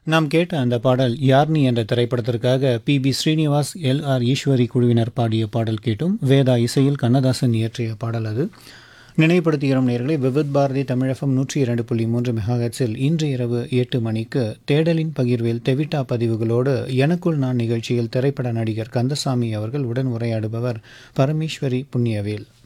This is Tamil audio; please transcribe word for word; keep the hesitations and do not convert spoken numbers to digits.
நாம் கேட்ட அந்த பாடல் யார்னி என்ற திரைப்படத்திற்காக B B Srinivas L R Eswari குழுவினர் பாடிய பாடல் கேட்டும். வேதா இசையில் கண்ணதாசன் இயற்றிய பாடல் அது. நினைவுபடுத்துகிறோம் நேயர்களே, விவித் பாரதி தமிழகம் நூற்றி இரண்டு புள்ளி மூன்று மெகாஹெட்ஸில் இன்று இரவு எட்டு மணிக்கு தேடலின் பகிர்வில் தெவிட்டா பதிவுகளோடு எனக்குள் நான் நிகழ்ச்சியில் திரைப்பட நடிகர் கந்தசாமி அவர்கள் உடன் உரையாடுபவர் பரமேஸ்வரி புண்ணியவேல்.